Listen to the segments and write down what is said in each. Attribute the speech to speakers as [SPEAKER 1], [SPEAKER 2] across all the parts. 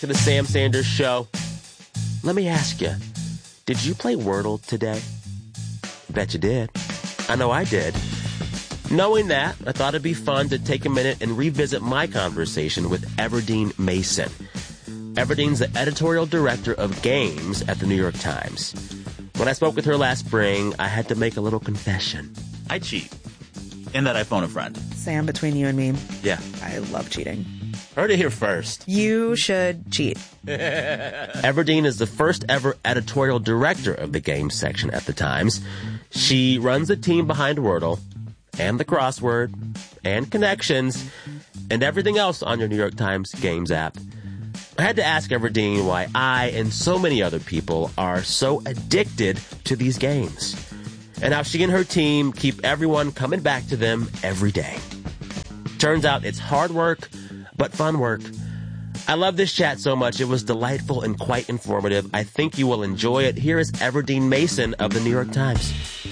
[SPEAKER 1] to the Sam Sanders Show. Let me ask you, did you play Wordle today? Bet you did. I know I did. Knowing that, I thought it'd be fun to take a minute and revisit my conversation with Everdeen Mason. Everdeen's the editorial director of games at the New York Times. When I spoke with her last spring, I had to make a little confession.
[SPEAKER 2] I cheat. In that I phone a friend.
[SPEAKER 3] Sam, between you and me,
[SPEAKER 2] Yeah.
[SPEAKER 3] I love cheating.
[SPEAKER 1] Heard it here first.
[SPEAKER 3] You should cheat.
[SPEAKER 1] Everdeen is the first ever editorial director of the games section at the Times. She runs the team behind Wordle and the crossword and connections and everything else on your New York Times Games app. I had to ask Everdeen why I and so many other people are so addicted to these games and how she and her team keep everyone coming back to them every day. Turns out it's hard work, but fun work. I love this chat so much. It was delightful and quite informative. I think you will enjoy it. Here is Everdeen Mason of the New York Times.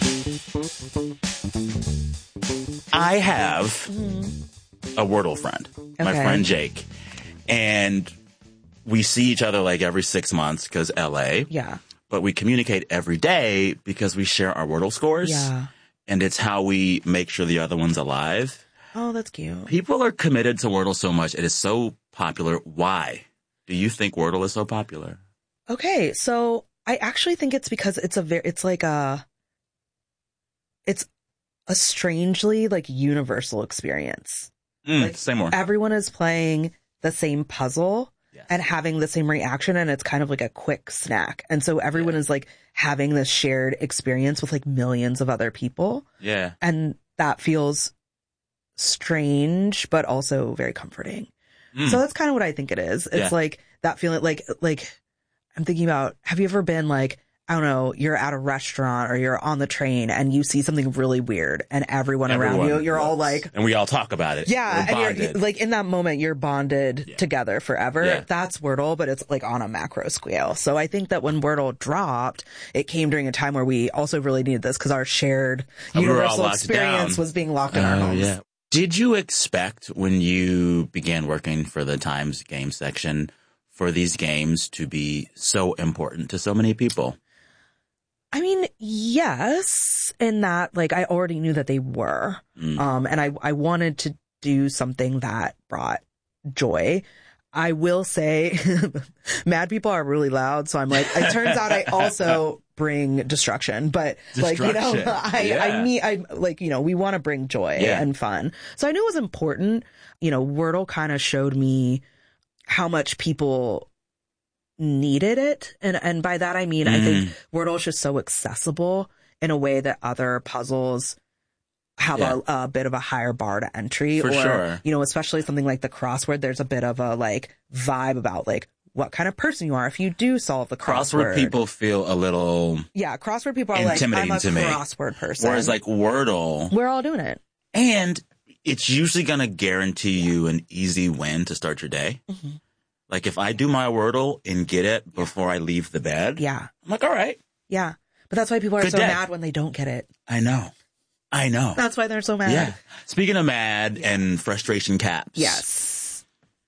[SPEAKER 2] I have a Wordle friend, my friend Jake, and we see each other like every 6 months because LA.
[SPEAKER 3] Yeah.
[SPEAKER 2] But we communicate every day because we share our Wordle scores.
[SPEAKER 3] Yeah.
[SPEAKER 2] And it's how we make sure the other one's alive.
[SPEAKER 3] Oh, that's cute.
[SPEAKER 2] People are committed to Wordle so much. It is so popular. Why do you think Wordle is so popular?
[SPEAKER 3] Okay, so I actually think it's because it's a strangely like universal experience.
[SPEAKER 2] Say more.
[SPEAKER 3] Everyone is playing the same puzzle.
[SPEAKER 2] Yes.
[SPEAKER 3] And having the same reaction, and it's kind of like a quick snack. And so everyone is like having this shared experience with like millions of other people.
[SPEAKER 2] Yeah.
[SPEAKER 3] And that feels strange, but also very comforting. So that's kind of what I think it is. It's like that feeling like I'm thinking about, have you ever been like, I don't know, you're at a restaurant or you're on the train and you see something really weird and everyone around you, you're all like,
[SPEAKER 2] and we all talk about it.
[SPEAKER 3] Yeah. And you're like in that moment, you're bonded together forever.
[SPEAKER 2] Yeah.
[SPEAKER 3] That's Wordle, but it's like on a macro scale. So I think that when Wordle dropped, it came during a time where we also really needed this because our shared universal experience was being locked in our homes.
[SPEAKER 2] Yeah. Did you expect when you began working for the Times game section for these games to be so important to so many people?
[SPEAKER 3] I mean, yes, in that, like, I already knew that they were. And I wanted to do something that brought joy. I will say, mad people are really loud. So I'm like, it turns out I also bring destruction. But, like, you know, we want to bring joy and fun. So I knew it was important. You know, Wordle kind of showed me how much people needed it. And by that, I mean, I think Wordle is just so accessible in a way that other puzzles have a bit of a higher bar to entry.
[SPEAKER 2] For sure.
[SPEAKER 3] You know, especially something like the crossword, there's a bit of a like vibe about like what kind of person you are if you do solve the crossword.
[SPEAKER 2] Crossword people feel a little
[SPEAKER 3] crossword people are like, I'm a crossword person.
[SPEAKER 2] Whereas like Wordle,
[SPEAKER 3] we're all doing it.
[SPEAKER 2] And it's usually going to guarantee you an easy win to start your day. Like if I do my Wordle and get it before I leave the bed, I'm like, all right.
[SPEAKER 3] Yeah. But that's why people are mad when they don't get it.
[SPEAKER 2] I know.
[SPEAKER 3] That's why they're so mad.
[SPEAKER 2] Yeah. Speaking of mad and frustration caps.
[SPEAKER 3] Yes.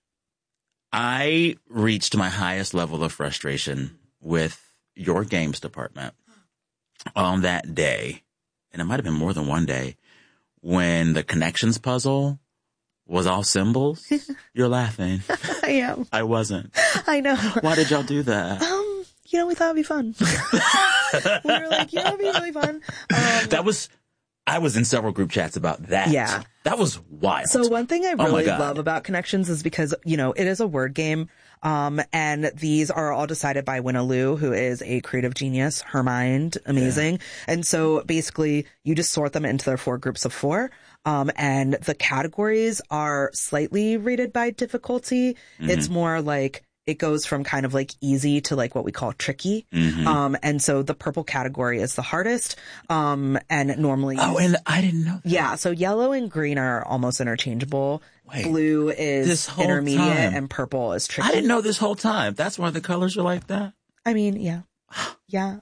[SPEAKER 2] I reached my highest level of frustration with your games department on that day. And it might have been more than one day when the connections puzzle was all symbols. You're laughing.
[SPEAKER 3] I am.
[SPEAKER 2] I wasn't.
[SPEAKER 3] I know.
[SPEAKER 2] Why did y'all do that?
[SPEAKER 3] You know, we thought it'd be fun. We were like, you know, it'd be really fun.
[SPEAKER 2] I was in several group chats about that.
[SPEAKER 3] Yeah.
[SPEAKER 2] That was wild.
[SPEAKER 3] So one thing I really love about Connections is because, you know, it is a word game. And these are all decided by Winaloo, who is a creative genius, her mind, amazing. Yeah. And so basically you just sort them into their 4 groups of 4. And the categories are slightly rated by difficulty. It's more like it goes from kind of like easy to like what we call tricky. And so the purple category is the hardest. And normally.
[SPEAKER 2] Oh, and I didn't know that.
[SPEAKER 3] Yeah. So yellow and green are almost interchangeable. Wait, blue is intermediate and purple is tricky.
[SPEAKER 2] I didn't know this whole time. That's why the colors are like that?
[SPEAKER 3] I mean, yeah. Yeah.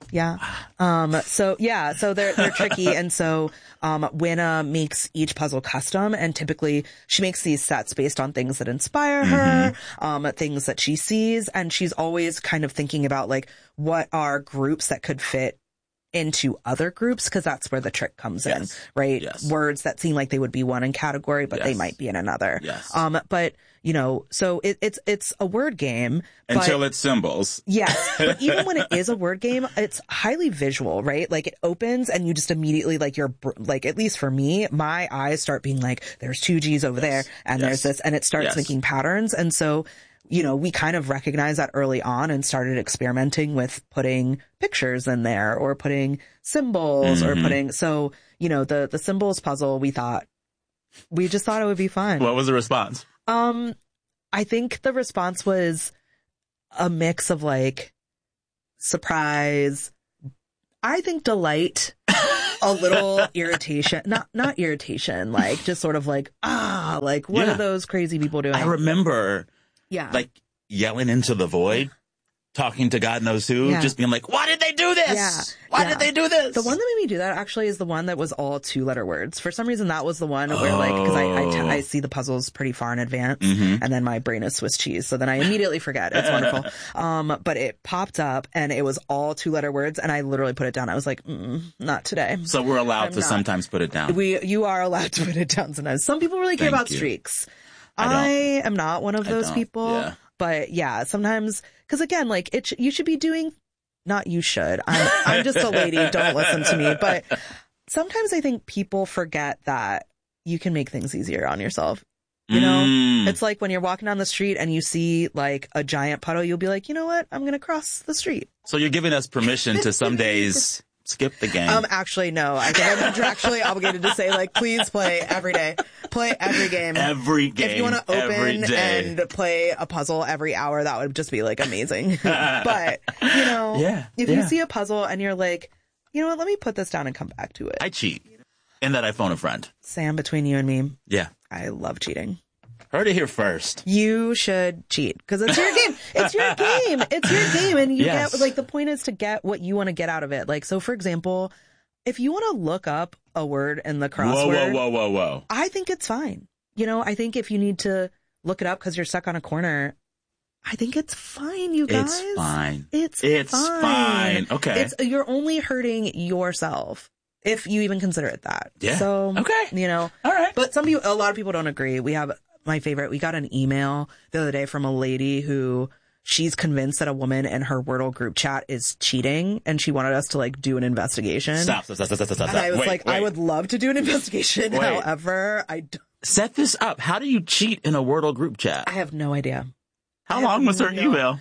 [SPEAKER 3] So they're tricky. And so, Winna makes each puzzle custom, and typically she makes these sets based on things that inspire her, things that she sees. And she's always kind of thinking about like, what are groups that could fit into other groups, because that's where the trick comes in, right?
[SPEAKER 2] Yes.
[SPEAKER 3] Words that seem like they would be one in category, but they might be in another.
[SPEAKER 2] Yes.
[SPEAKER 3] But so it's a word game
[SPEAKER 2] until it's symbols.
[SPEAKER 3] Yes, but even when it is a word game, it's highly visual, right? Like it opens and you just immediately like at least for me, my eyes start being like, there's two G's over there, and there's this, and it starts making patterns, and so. We kind of recognized that early on and started experimenting with putting pictures in there or putting symbols or the symbols puzzle, we just thought it would be fun.
[SPEAKER 2] What was the response?
[SPEAKER 3] I think the response was a mix of like surprise, I think delight, a little irritation, not irritation, like just sort of like, what are those crazy people doing?
[SPEAKER 2] I remember
[SPEAKER 3] like
[SPEAKER 2] yelling into the void, talking to God knows who, just being like, why did they do this? Why did they do this?
[SPEAKER 3] The one that made me do that actually is the one that was all 2-letter words. For some reason, that was the one where like, because I see the puzzles pretty far in advance, and then my brain is Swiss cheese. So then I immediately forget. It's wonderful. But it popped up and it was all 2-letter words, and I literally put it down. I was like, not today.
[SPEAKER 2] So we're allowed to sometimes put it down.
[SPEAKER 3] You are allowed to put it down sometimes. Some people really care about streaks. I am not one of those people. Yeah. But yeah, sometimes, because again, like you should be doing, not you should. I'm just a lady. Don't listen to me. But sometimes I think people forget that you can make things easier on yourself. It's like when you're walking down the street and you see like a giant puddle, you'll be like, you know what? I'm going to cross the street.
[SPEAKER 2] So you're giving us permission to some days skip the game.
[SPEAKER 3] Actually, no. I think I'm contractually obligated to say, like, please play every day. Play every game.
[SPEAKER 2] Every game.
[SPEAKER 3] If you want to open and play a puzzle every hour, that would just be, like, amazing. But, if you see a puzzle and you're like, you know what, let me put this down and come back to it.
[SPEAKER 2] I cheat. And that I phone a friend.
[SPEAKER 3] Sam, between you and me.
[SPEAKER 2] Yeah.
[SPEAKER 3] I love cheating.
[SPEAKER 2] Heard it here first.
[SPEAKER 3] You should cheat because it's your game. It's your game. It's your game. And you get, like, the point is to get what you want to get out of it. Like, so for example, if you want to look up a word in the crossword.
[SPEAKER 2] Whoa.
[SPEAKER 3] I think it's fine. I think if you need to look it up because you're stuck on a corner, I think it's fine, you guys.
[SPEAKER 2] It's fine.
[SPEAKER 3] It's fine.
[SPEAKER 2] Okay.
[SPEAKER 3] You're only hurting yourself. If you even consider it that.
[SPEAKER 2] Yeah.
[SPEAKER 3] So,
[SPEAKER 2] okay.
[SPEAKER 3] All
[SPEAKER 2] right.
[SPEAKER 3] But a lot of people don't agree. We have my favorite. We got an email the other day from a lady who she's convinced that a woman in her Wordle group chat is cheating, and she wanted us to like do an investigation.
[SPEAKER 2] Stop.
[SPEAKER 3] And I was wait. I would love to do an investigation. However, I don't.
[SPEAKER 2] Set this up. How do you cheat in a Wordle group chat?
[SPEAKER 3] I have no idea.
[SPEAKER 2] How long was her email?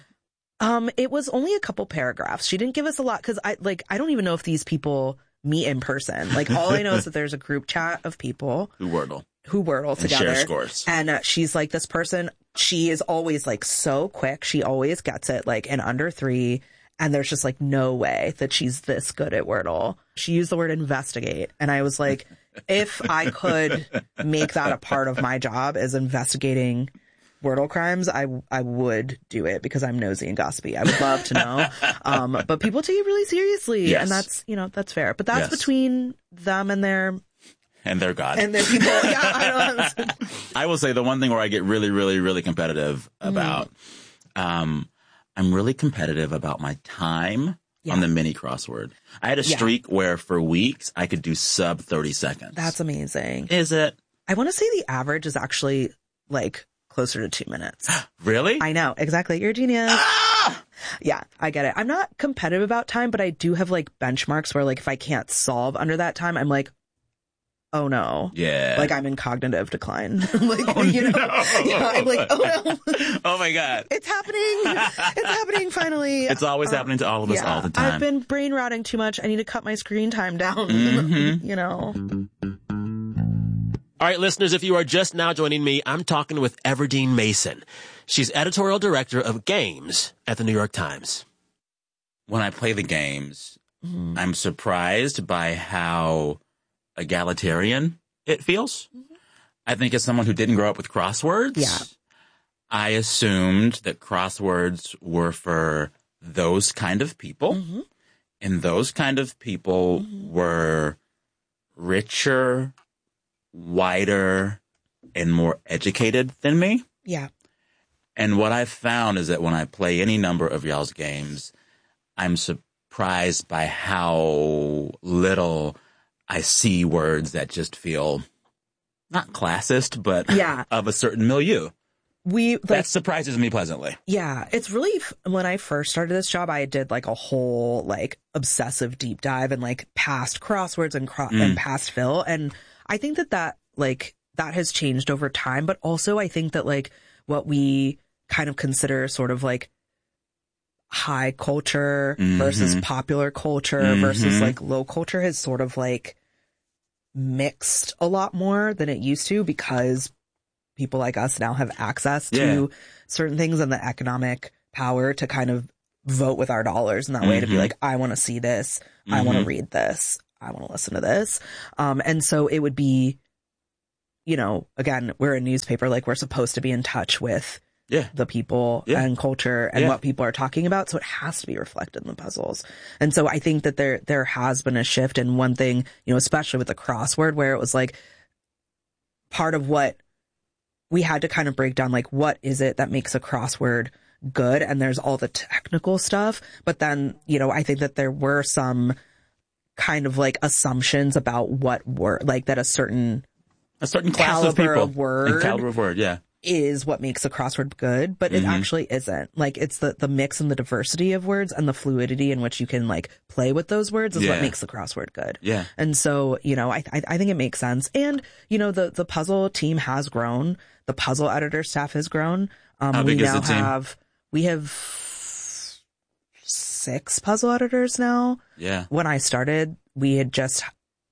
[SPEAKER 3] It was only a couple paragraphs. She didn't give us a lot because I don't even know if these people meet in person. Like, all I know is that there's a group chat of people
[SPEAKER 2] who Wordle
[SPEAKER 3] together.
[SPEAKER 2] Share scores.
[SPEAKER 3] And she's like, this person, she is always like so quick. She always gets it like in under 3. And there's just like no way that she's this good at Wordle. She used the word investigate. And I was like, if I could make that a part of my job as investigating Wordle crimes, I would do it because I'm nosy and gossipy. I would love to know. But people take it really seriously.
[SPEAKER 2] Yes.
[SPEAKER 3] And that's, that's fair. But that's between them and their God. And their people. Yeah, I know.
[SPEAKER 2] I will say the one thing where I get really, really, really competitive about, I'm really competitive about my time on the mini crossword. I had a streak where for weeks I could do sub 30 seconds.
[SPEAKER 3] That's amazing.
[SPEAKER 2] Is it?
[SPEAKER 3] I want to say the average is actually like closer to 2 minutes.
[SPEAKER 2] Really?
[SPEAKER 3] I know. Exactly. You're a genius.
[SPEAKER 2] Ah!
[SPEAKER 3] Yeah, I get it. I'm not competitive about time, but I do have like benchmarks where like if I can't solve under that time, I'm like, oh no.
[SPEAKER 2] Yeah.
[SPEAKER 3] Like I'm in cognitive decline. Like, Yeah, I'm like, oh no.
[SPEAKER 2] Oh my God.
[SPEAKER 3] It's happening. It's happening finally.
[SPEAKER 2] It's always happening to all of us all the time.
[SPEAKER 3] I've been brain rotting too much. I need to cut my screen time down.
[SPEAKER 1] All right, listeners, if you are just now joining me, I'm talking with Everdeen Mason. She's editorial director of games at the New York Times.
[SPEAKER 2] When I play the games, I'm surprised by how egalitarian it feels. I think as someone who didn't grow up with crosswords, I assumed that crosswords were for those kind of people. And those kind of people were richer, whiter, and more educated than me.
[SPEAKER 3] Yeah.
[SPEAKER 2] And what I've found is that when I play any number of y'all's games, I'm surprised by how little I see words that just feel not classist, but of a certain milieu. That surprises me pleasantly.
[SPEAKER 3] Yeah, it's really, when I first started this job, I did like a whole like obsessive deep dive and like past crosswords and past fill. And I think that like that has changed over time. But also I think that like what we kind of consider sort of like high culture versus popular culture versus like low culture has sort of like mixed a lot more than it used to, because people like us now have access to certain things and the economic power to kind of vote with our dollars in that way, to be like, I want to see this. I want to read this. I want to listen to this. And so it would be, you know, again, we're a newspaper, like we're supposed to be in touch with the people and culture and what people are talking about. So it has to be reflected in the puzzles. And so I think that there has been a shift. And one thing, you know, especially with the crossword, where it was like part of what we had to kind of break down, like, what is it that makes a crossword good? And there's all the technical stuff. But then, you know, I think that there were some kind of like assumptions about what word, like that a certain
[SPEAKER 2] class of people,
[SPEAKER 3] caliber
[SPEAKER 2] of word,
[SPEAKER 3] is what makes a crossword good, but it actually isn't. Like, it's the mix and the diversity of words and the fluidity in which you can like play with those words is what makes the crossword good. Yeah. And so, you know, I think it makes sense. And, you know, the puzzle team has grown. The puzzle editor staff has grown.
[SPEAKER 2] How big is the team?
[SPEAKER 3] We have 6 puzzle editors now. Yeah. When I started, we had just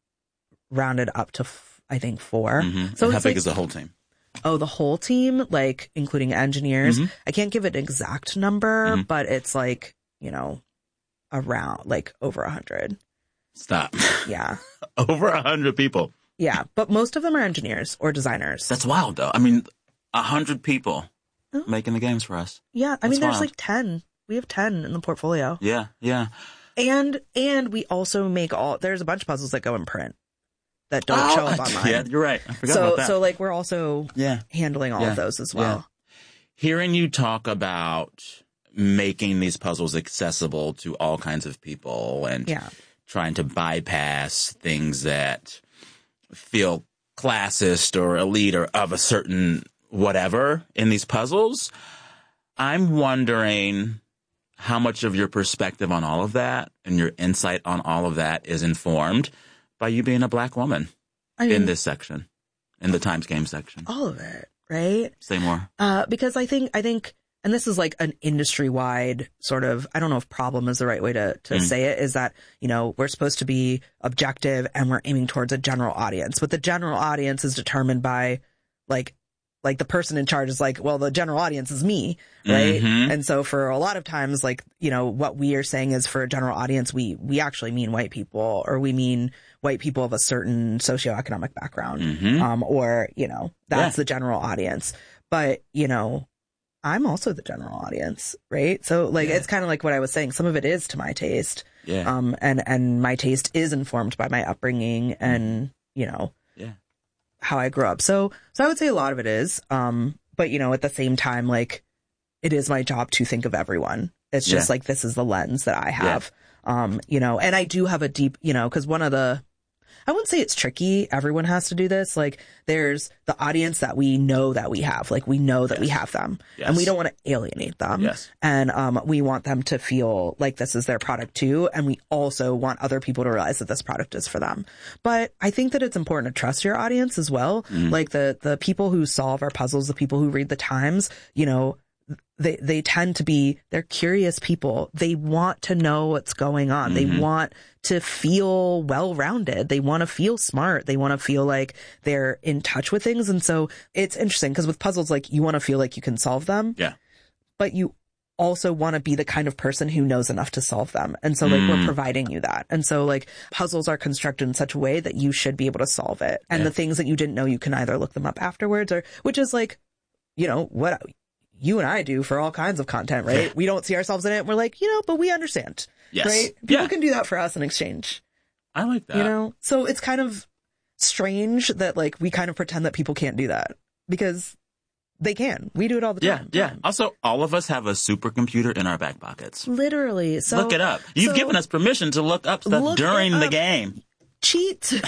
[SPEAKER 3] rounded up to, I think, 4.
[SPEAKER 2] So and how big is the whole team?
[SPEAKER 3] Oh, the whole team, like including engineers. I can't give an exact number, but it's like, you know, around like over 100.
[SPEAKER 2] Stop.
[SPEAKER 3] Yeah.
[SPEAKER 2] Over 100 people.
[SPEAKER 3] Yeah. But most of them are engineers or designers.
[SPEAKER 2] That's wild though. I mean, 100 people making the games for us.
[SPEAKER 3] Yeah. I mean, there's like 10. We have 10 in the portfolio.
[SPEAKER 2] Yeah. Yeah.
[SPEAKER 3] And we also make there's a bunch of puzzles that go in print that don't show up online.
[SPEAKER 2] Yeah, you're right. I forgot about that.
[SPEAKER 3] So like we're also handling all of those as well.
[SPEAKER 2] Hearing you talk about making these puzzles accessible to all kinds of people and trying to bypass things that feel classist or elite or of a certain whatever in these puzzles, I'm wondering how much of your perspective on all of that and your insight on all of that is informed by you being a Black woman in this section, in the Times Game section.
[SPEAKER 3] All of it, right?
[SPEAKER 2] Say more.
[SPEAKER 3] Because I think, and this is like an industry-wide sort of, I don't know if problem is the right way to say it, is that, you know, we're supposed to be objective and we're aiming towards a general audience. But the general audience is determined by like the person in charge is like, well, the general audience is me, right? And so for a lot of times, like, you know, what we are saying is for a general audience, we actually mean white people, or we mean white people of a certain socioeconomic background, or, you know, that's the general audience. But, you know, I'm also the general audience, right? So like, it's kind of like what I was saying. Some of it is to my taste. And my taste is informed by my upbringing and, you know, how I grew up. So I would say a lot of it is, but you know, at the same time, like, it is my job to think of everyone. It's just like, this is the lens that I have, you know, and I do have a deep, you know, cause I wouldn't say it's tricky. Everyone has to do this. Like, there's the audience that we know that we have, like, we know that we have them and we don't want to alienate them. And, we want them to feel like this is their product too. And we also want other people to realize that this product is for them. But I think that it's important to trust your audience as well. Like the people who solve our puzzles, the people who read the Times, you know, they tend to be, they're curious people. They want to know what's going on. They want to feel well-rounded. They want to feel smart. They want to feel like they're in touch with things. And so it's interesting because with puzzles, like, you want to feel like you can solve them. Yeah. But you also want to be the kind of person who knows enough to solve them. And so like, we're providing you that. And so like, puzzles are constructed in such a way that you should be able to solve it. And the things that you didn't know, you can either look them up afterwards, or, which is like, you know, what you and I do for all kinds of content, right? We don't see ourselves in it. And we're like, but we understand,
[SPEAKER 2] Yes.
[SPEAKER 3] right? People can do that for us in exchange,
[SPEAKER 2] I like that.
[SPEAKER 3] So it's kind of strange that like we kind of pretend that people can't do that because they can. We do it all the time.
[SPEAKER 2] Yeah. Also, all of us have a supercomputer in our back pockets.
[SPEAKER 3] Literally. So
[SPEAKER 2] look it up. You've given us permission to look up stuff during the game.
[SPEAKER 3] Cheat. Cheat.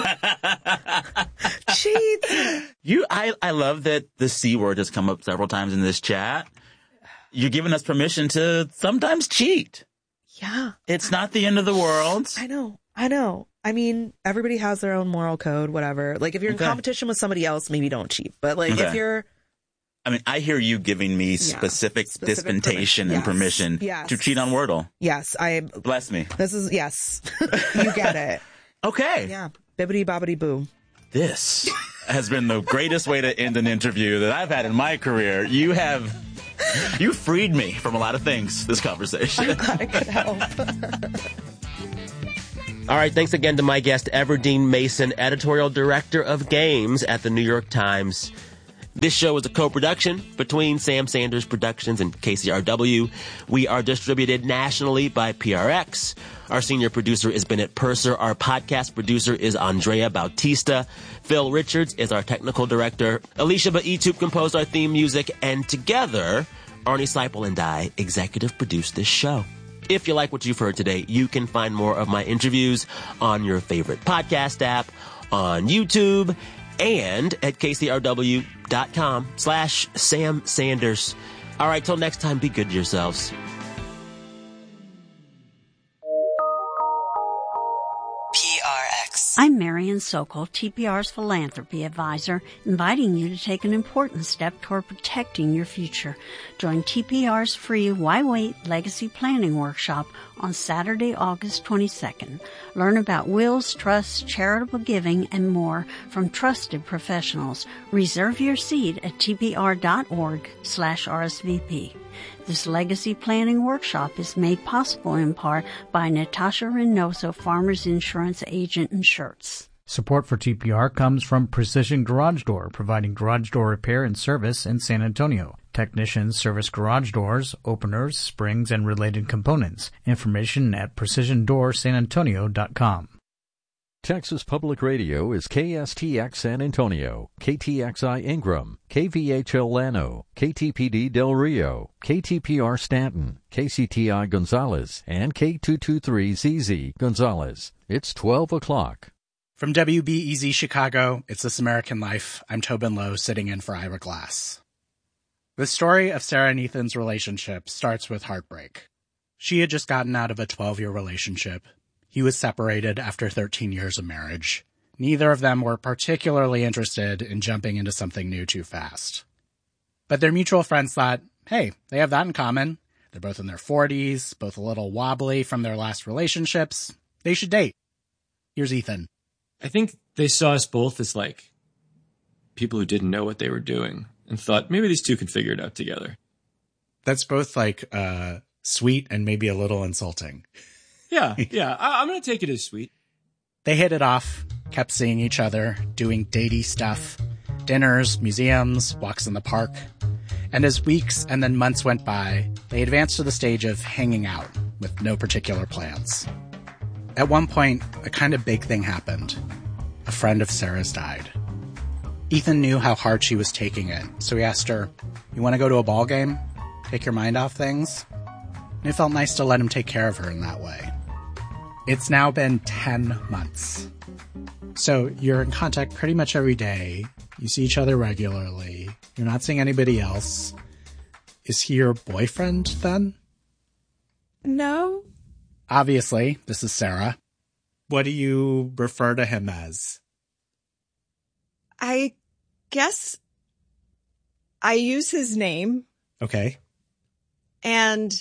[SPEAKER 2] I love that the C word has come up several times in this chat. You're giving us permission to sometimes cheat.
[SPEAKER 3] Yeah.
[SPEAKER 2] It's not the end of the world.
[SPEAKER 3] I know. I mean, everybody has their own moral code, whatever. Like, if you're in competition with somebody else, maybe don't cheat. But, like, if you're...
[SPEAKER 2] I mean, I hear you giving me specific dispensation and permission to cheat on Wordle.
[SPEAKER 3] Yes.
[SPEAKER 2] Bless me.
[SPEAKER 3] This is... Yes. You get it.
[SPEAKER 2] Okay.
[SPEAKER 3] Yeah. Bibbidi bobbidi boo.
[SPEAKER 2] This has been the greatest way to end an interview that I've had in my career. You freed me from a lot of things, this conversation.
[SPEAKER 3] I'm glad I could help.
[SPEAKER 1] All right, thanks again to my guest, Everdeen Mason, editorial director of games at the New York Times. This show is a co-production between Sam Sanders Productions and KCRW. We are distributed nationally by PRX. Our senior producer is Bennett Purser. Our podcast producer is Andrea Bautista. Phil Richards is our technical director. Alicia Baitup composed our theme music. And together, Arnie Seipel and I executive produced this show. If you like what you've heard today, you can find more of my interviews on your favorite podcast app, on YouTube, and at kcrw.com/Sam Sanders. All right, till next time, be good to yourselves.
[SPEAKER 4] PRX. I'm Marian Sokol, TPR's philanthropy advisor, inviting you to take an important step toward protecting your future. Join TPR's free Why Wait Legacy Planning Workshop on Saturday, August 22nd. Learn about wills, trusts, charitable giving, and more from trusted professionals. Reserve your seat at tpr.org/RSVP. This legacy planning workshop is made possible in part by Natasha Reynoso, Farmers Insurance Agent in Shirts.
[SPEAKER 5] Support for TPR comes from Precision Garage Door, providing garage door repair and service in San Antonio. Technicians service garage doors, openers, springs, and related components. Information at precisiondoorsanantonio.com.
[SPEAKER 6] Texas Public Radio is KSTX San Antonio, KTXI Ingram, KVHL Llano, KTPD Del Rio, KTPR Stanton, KCTI Gonzales, and K223ZZ Gonzales. It's 12 o'clock.
[SPEAKER 7] From WBEZ Chicago, it's This American Life. I'm Tobin Lowe, sitting in for Ira Glass. The story of Sarah and Ethan's relationship starts with heartbreak. She had just gotten out of a 12-year relationship. He was separated after 13 years of marriage. Neither of them were particularly interested in jumping into something new too fast. But their mutual friends thought, hey, they have that in common. They're both in their 40s, both a little wobbly from their last relationships. They should date. Here's Ethan.
[SPEAKER 8] I think they saw us both as like people who didn't know what they were doing and thought maybe these two could figure it out together.
[SPEAKER 7] That's both like sweet and maybe a little insulting.
[SPEAKER 8] Yeah. I'm going to take it as sweet.
[SPEAKER 7] They hit it off, kept seeing each other, doing datey stuff, dinners, museums, walks in the park. And as weeks and then months went by, they advanced to the stage of hanging out with no particular plans. At one point, a kind of big thing happened. A friend of Sarah's died. Ethan knew how hard she was taking it, so he asked her, "You want to go to a ball game? Take your mind off things?" And it felt nice to let him take care of her in that way. It's now been 10 months. So you're in contact pretty much every day. You see each other regularly. You're not seeing anybody else. Is he your boyfriend then?
[SPEAKER 9] No.
[SPEAKER 7] Obviously, this is Sarah. What do you refer to him as?
[SPEAKER 9] I guess I use his name.
[SPEAKER 7] Okay.
[SPEAKER 9] And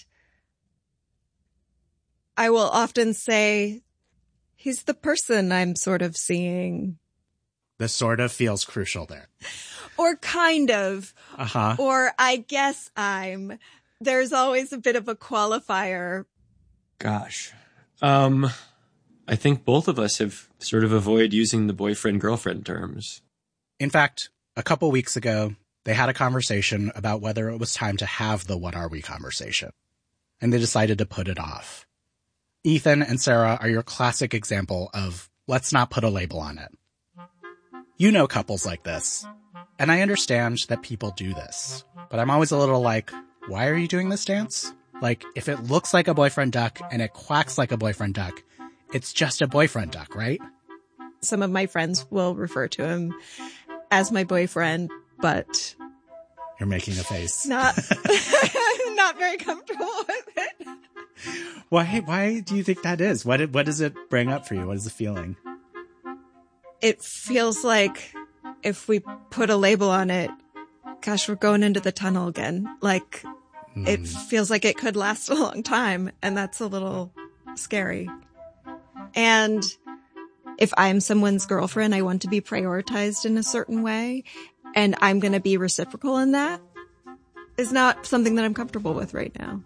[SPEAKER 9] I will often say, he's the person I'm sort of seeing.
[SPEAKER 7] The sort of feels crucial there.
[SPEAKER 9] Or kind of.
[SPEAKER 7] Uh-huh.
[SPEAKER 9] Or I guess I'm. There's always a bit of a qualifier.
[SPEAKER 8] Gosh. I think both of us have sort of avoided using the boyfriend-girlfriend terms.
[SPEAKER 7] In fact, a couple weeks ago, they had a conversation about whether it was time to have the what are we conversation, and they decided to put it off. Ethan and Sarah are your classic example of let's not put a label on it. You know couples like this, and I understand that people do this, but I'm always a little like, why are you doing this dance? Like, if it looks like a boyfriend duck and it quacks like a boyfriend duck, it's just a boyfriend duck, right?
[SPEAKER 9] Some of my friends will refer to him as my boyfriend, but...
[SPEAKER 7] You're making a face.
[SPEAKER 9] Not very comfortable with it.
[SPEAKER 7] Why do you think that is? What does it bring up for you? What is the feeling?
[SPEAKER 9] It feels like if we put a label on it, gosh, we're going into the tunnel again. Like, it feels like it could last a long time, and that's a little scary. And if I'm someone's girlfriend, I want to be prioritized in a certain way, and I'm going to be reciprocal in that, is not something that I'm comfortable with right now.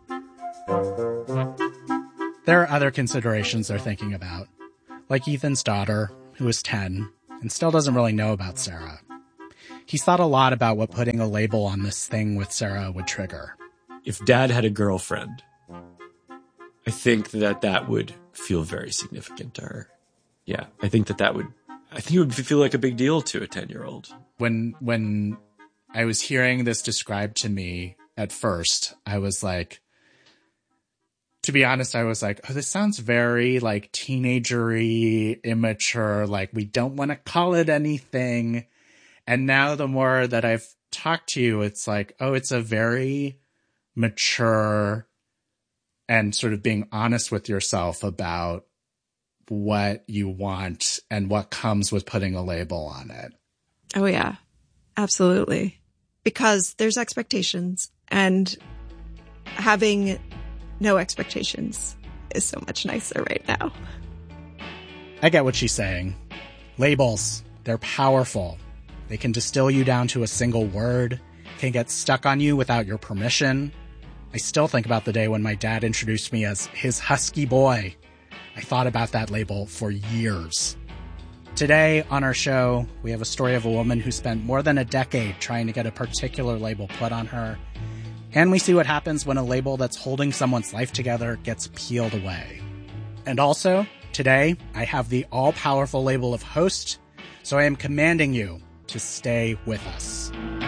[SPEAKER 7] There are other considerations they're thinking about, like Ethan's daughter, who is 10 and still doesn't really know about Sarah. He's thought a lot about what putting a label on this thing with Sarah would trigger.
[SPEAKER 8] If Dad had a girlfriend, I think that would feel very significant to her. Yeah, I think it would feel like a big deal to a 10-year-old.
[SPEAKER 7] When I was hearing this described to me at first, I was like, to be honest, I was like, oh, this sounds very like teenagery, immature, like we don't want to call it anything. And now the more that I've talked to you, it's like, oh, it's a very mature and sort of being honest with yourself about what you want and what comes with putting a label on it.
[SPEAKER 9] Oh, yeah, absolutely. Because there's expectations, and having no expectations is so much nicer right now.
[SPEAKER 7] I get what she's saying. Labels, they're powerful. They can distill you down to a single word, can get stuck on you without your permission. I still think about the day when my dad introduced me as his husky boy. I thought about that label for years. Today on our show, we have a story of a woman who spent more than a decade trying to get a particular label put on her. And we see what happens when a label that's holding someone's life together gets peeled away. And also, today, I have the all-powerful label of host, so I am commanding you to stay with us.